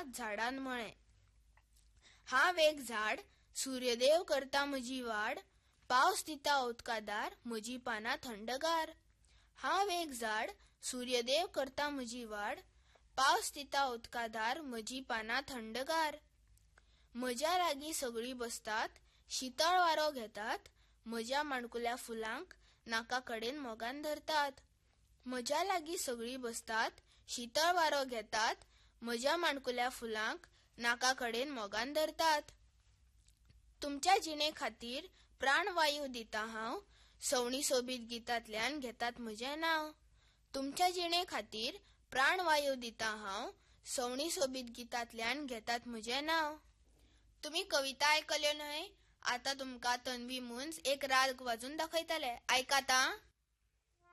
झाडान म्हळें, हांव एक झाड, सूर्यदेव करता म्हजी वाड, पावस दिता उदकादार, म्हजी पानां थंडगार. हांव एक झाड, सूर्यदेव करता म्हजी वाड, पावस दिता उदकादार, म्हजी पानां थंडगार. म्हज्या लागीं सगळीं बसतात, शीतळ वारो घेतात, म्हज्या माणकुल्या फुलांक नाका कडेन मोगान धरतात. म्हज्या लागीं सगळीं बसतात, शीतळ वारो घेतात, म्हज्या माणकुल्या फुलांक नाका कडेन मोगान धरतात. तुमच्या जिणे खातीर प्राणवायू दिता हांव, सवणी सोबीत गितांतल्यान घेतात म्हजें नांव. तुमच्या जिणे खातीर प्राणवायू दिता हांव, सवणी सोबीत गितांतल्यान घेतात म्हजें नांव. तुम्ही कविता आयकल्यो न्हय? आतां तुमकां तन्वी मुंज एक राग वाजून दाखयतले, आयकाता.